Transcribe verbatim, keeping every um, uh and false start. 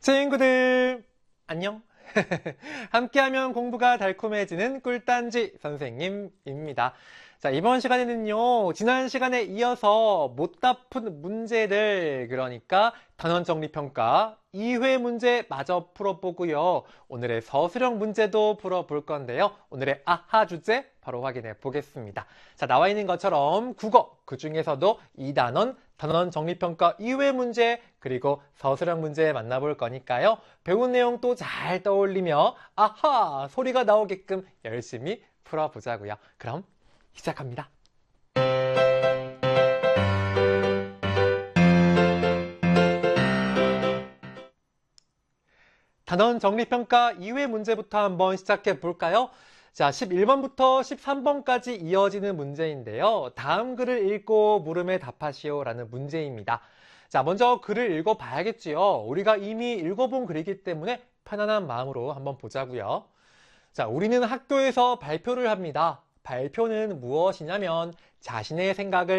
친구들 안녕. 함께하면 공부가 달콤해지는 꿀단지 선생님입니다. 자, 이번 시간에는요, 지난 시간에 이어서 못 푼 문제들, 그러니까 단원정리평가 이 회 문제 마저 풀어보고요. 오늘의 서술형 문제도 풀어볼 건데요. 오늘의 아하 주제 바로 확인해 보겠습니다. 자, 나와 있는 것처럼 국어, 그 중에서도 이 단원, 단원정리평가 이 회 문제, 그리고 서술형 문제 만나볼 거니까요. 배운 내용 또 잘 떠올리며 아하 소리가 나오게끔 열심히 풀어보자고요. 그럼 시작합니다. 단원 정리평가 이 회 문제부터 한번 시작해 볼까요? 자, 십일 번부터 십삼 번까지 이어지는 문제인데요. 다음 글을 읽고 물음에 답하시오 라는 문제입니다. 자, 먼저 글을 읽어봐야겠지요. 우리가 이미 읽어본 글이기 때문에 편안한 마음으로 한번 보자고요. 자, 우리는 학교에서 발표를 합니다. 발표는 무엇이냐면 자신의 생각을